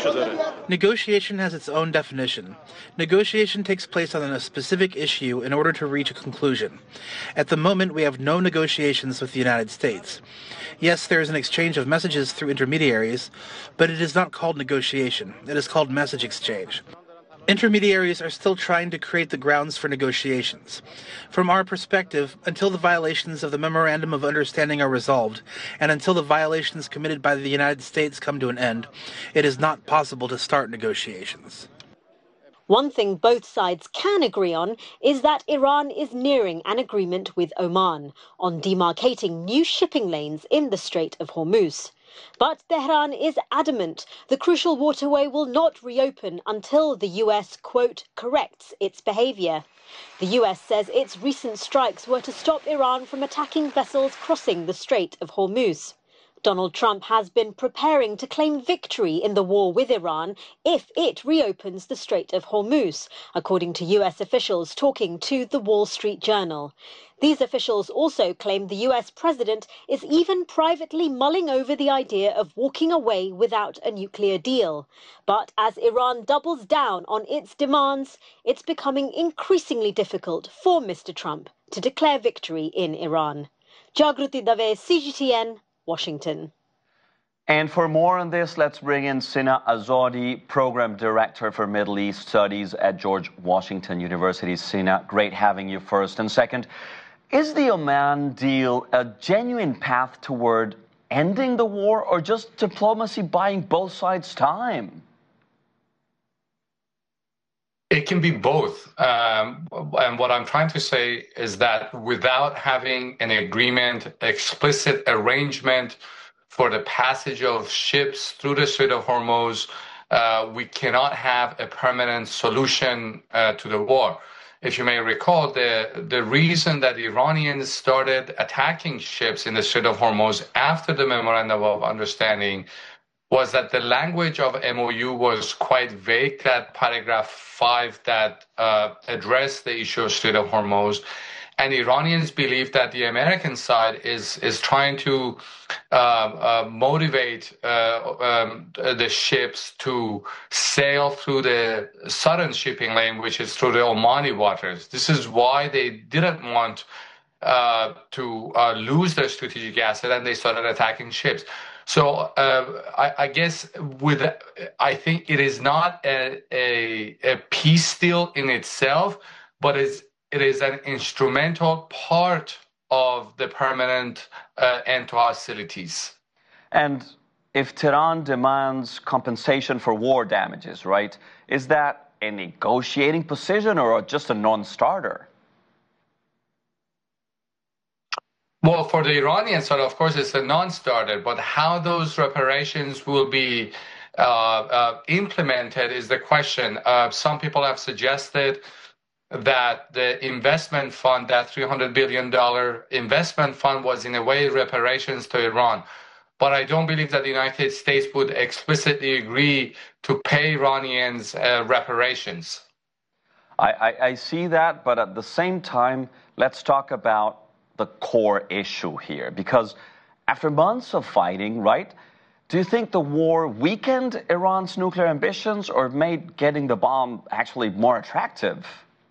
Negotiation has its own definition. Negotiation takes place on a specific issue in order to reach a conclusion. At the moment, we have no negotiations with the United States. Yes, there is an exchange of messages through intermediaries, but it is not called negotiation. It is called message exchange. Intermediaries are still trying to create the grounds for negotiations. From our perspective, until the violations of the Memorandum of Understanding are resolved, and until the violations committed by the United States come to an end, it is not possible to start negotiations. One thing both sides can agree on is that Iran is nearing an agreement with Oman on demarcating new shipping lanes in the Strait of Hormuz. But Tehran is adamant the crucial waterway will not reopen until the US, quote, corrects its behavior. The US says its recent strikes were to stop Iran from attacking vessels crossing the Strait of Hormuz. Donald Trump has been preparing to claim victory in the war with Iran if it reopens the Strait of Hormuz, according to US officials talking to the Wall Street Journal. These officials also claim the US president is even privately mulling over the idea of walking away without a nuclear deal. But as Iran doubles down on its demands, it's becoming increasingly difficult for Mr. Trump to declare victory in Iran. Jagruti Dave, CGTN, Washington. And for more on this, let's bring in Sina Azadi, Program Director for Middle East Studies at George Washington University. Sina, great having you first. And second, is the Oman deal a genuine path toward ending the war or just diplomacy buying both sides time? It can be both. And what I'm trying to say is that without having an agreement, explicit arrangement for the passage of ships through the Strait of Hormuz, we cannot have a permanent solution to the war. If you may recall, the reason that Iranians started attacking ships in the Strait of Hormuz after the Memorandum of Understanding was that the language of MOU was quite vague, that paragraph 5 that addressed the issue of Strait of Hormuz. And Iranians believe that the American side is trying to motivate the ships to sail through the southern shipping lane, which is through the Omani waters. This is why they didn't want to lose their strategic asset, and they started attacking ships. So I guess I think it is not a peace deal in itself, but it is an instrumental part of the permanent end to hostilities. And if Tehran demands compensation for war damages, right, is that a negotiating position or just a non-starter? Well, for the Iranian side, of course, it's a non-starter, but how those reparations will be implemented is the question. Some people have suggested that the investment fund, that $300 billion investment fund, was in a way reparations to Iran. But I don't believe that the United States would explicitly agree to pay Iranians reparations. I see that, but at the same time, let's talk about the core issue here, because after months of fighting, right, do you think the war weakened Iran's nuclear ambitions or made getting the bomb actually more attractive?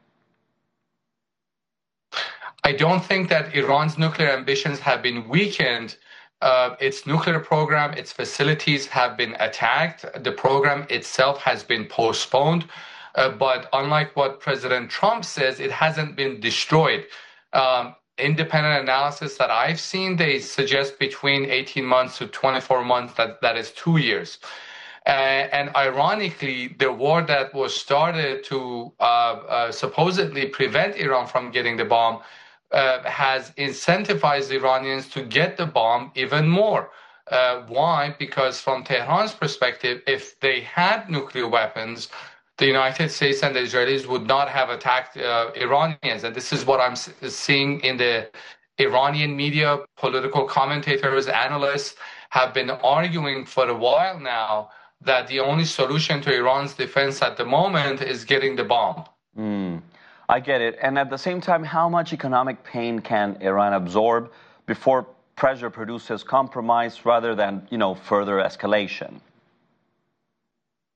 I don't think that Iran's nuclear ambitions have been weakened. Its nuclear program, its facilities have been attacked. The program itself has been postponed. But unlike what President Trump says, it hasn't been destroyed. Independent analysis that I've seen, they suggest between 18 months to 24 months, that is 2 years. And ironically, the war that was started to supposedly prevent Iran from getting the bomb has incentivized the Iranians to get the bomb even more. Why? Because from Tehran's perspective, if they had nuclear weapons, the United States and the Israelis would not have attacked Iranians. And this is what I'm seeing in the Iranian media. Political commentators, analysts have been arguing for a while now that the only solution to Iran's defense at the moment is getting the bomb. I get it. And at the same time, how much economic pain can Iran absorb before pressure produces compromise rather than, further escalation?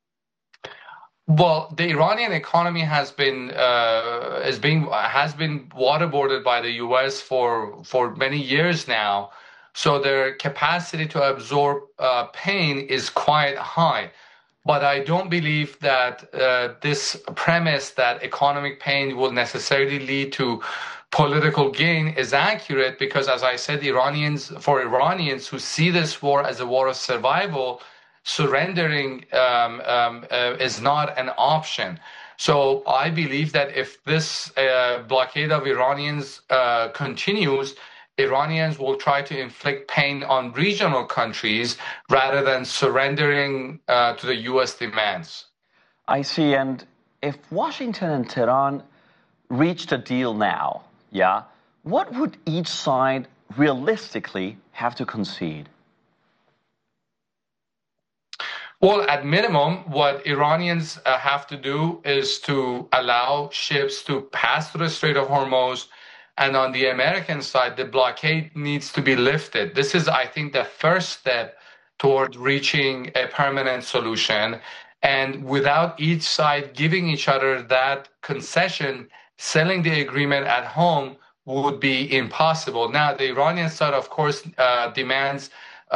Well, the Iranian economy has been waterboarded by the U.S. for many years now, so their capacity to absorb pain is quite high. But I don't believe that this premise that economic pain will necessarily lead to political gain is accurate, because, as I said, for Iranians who see this war as a war of survival, surrendering is not an option. So I believe that if this blockade of Iranians continues, Iranians will try to inflict pain on regional countries rather than surrendering to the U.S. demands. I see. And if Washington and Tehran reached a deal now, what would each side realistically have to concede? Well, at minimum, what Iranians have to do is to allow ships to pass through the Strait of Hormuz. And on the American side, the blockade needs to be lifted. This is, I think, the first step toward reaching a permanent solution. And without each side giving each other that concession, selling the agreement at home would be impossible. Now, the Iranian side, of course, demands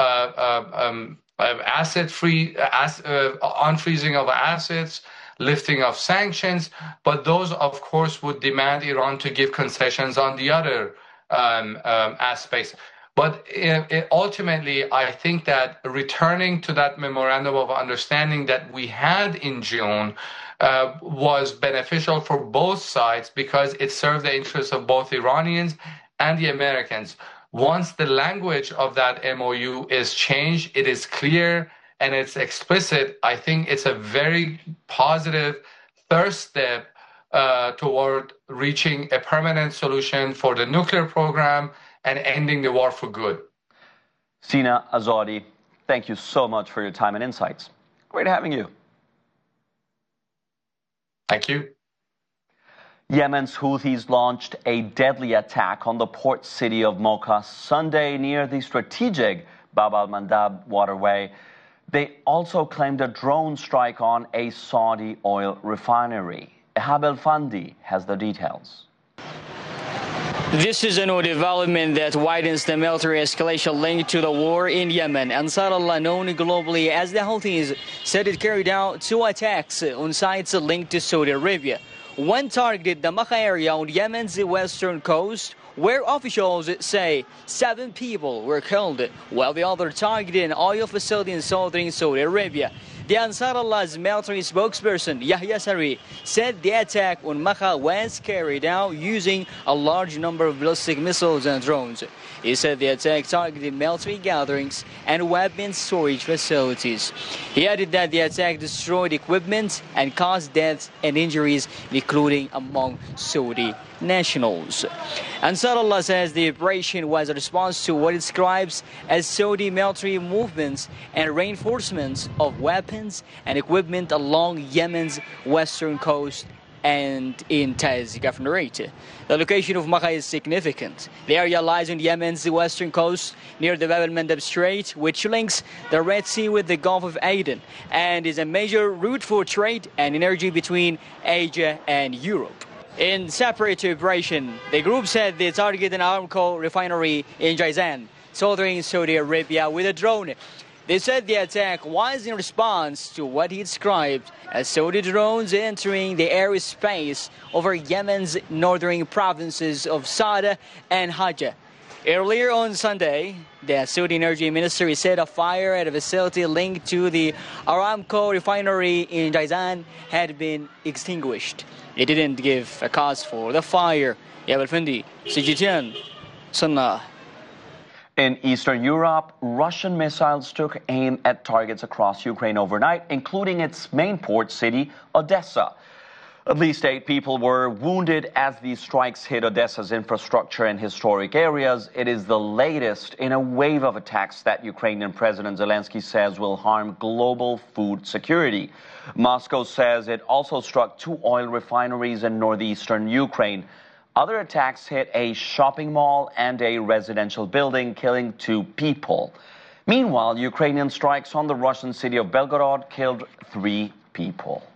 unfreezing of assets, lifting of sanctions, but those, of course, would demand Iran to give concessions on the other aspects. But ultimately, I think that returning to that memorandum of understanding that we had in June was beneficial for both sides, because it served the interests of both Iranians and the Americans. Once the language of that MOU is changed, it is clear and it's explicit, I think it's a very positive first step toward reaching a permanent solution for the nuclear program and ending the war for good. Sina Azadi, thank you so much for your time and insights. Great having you. Thank you. Yemen's Houthis launched a deadly attack on the port city of Mocha Sunday near the strategic Bab al-Mandab waterway. They also claimed a drone strike on a Saudi oil refinery. Ehab El-Fandi has the details. This is a new development that widens the military escalation linked to the war in Yemen. Ansar Allah, known globally as the Houthis, said it carried out 2 attacks on sites linked to Saudi Arabia. One targeted the Makka area on Yemen's western coast, where officials say 7 people were killed, while the other targeted an oil facility in southern Saudi Arabia. The Ansar Allah's military spokesperson, Yahya Sari, said the attack on Makka was carried out using a large number of ballistic missiles and drones. He said the attack targeted military gatherings and weapons storage facilities. He added that the attack destroyed equipment and caused deaths and injuries, including among Saudi nationals. Ansar Allah says the operation was a response to what it describes as Saudi military movements and reinforcements of weapons and equipment along Yemen's western coast and in Taiz Governorate. The location of Makka is significant. The area lies on Yemen's western coast near the Bab al-Mandab Strait, which links the Red Sea with the Gulf of Aden and is a major route for trade and energy between Asia and Europe. In separate operation, the group said they targeted an Aramco refinery in Jizan, southern Saudi Arabia, with a drone. They said the attack was in response to what he described as Saudi drones entering the airspace over Yemen's northern provinces of Sada and Hajj. Earlier on Sunday, the Saudi Energy Ministry said a fire at a facility linked to the Aramco refinery in Jizan had been extinguished. It didn't give a cause for the fire. Ehab El-Fandi, CGTN, Sana'a. In Eastern Europe, Russian missiles took aim at targets across Ukraine overnight, including its main port city, Odessa. At least 8 people were wounded as these strikes hit Odessa's infrastructure and historic areas. It is the latest in a wave of attacks that Ukrainian President Zelensky says will harm global food security. Moscow says it also struck 2 oil refineries in northeastern Ukraine. Other attacks hit a shopping mall and a residential building, killing 2 people. Meanwhile, Ukrainian strikes on the Russian city of Belgorod killed 3 people.